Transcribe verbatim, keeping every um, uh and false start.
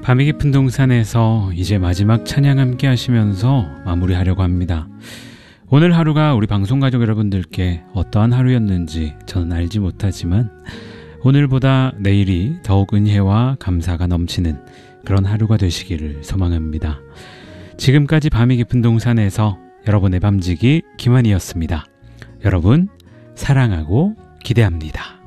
밤이 깊은 동산에서 이제 마지막 찬양 함께 하시면서 마무리하려고 합니다. 오늘 하루가 우리 방송가족 여러분들께 어떠한 하루였는지 저는 알지 못하지만 오늘보다 내일이 더욱 은혜와 감사가 넘치는 그런 하루가 되시기를 소망합니다. 지금까지 밤이 깊은 동산에서 여러분의 밤지기 김환이었습니다. 여러분 사랑하고 기대합니다.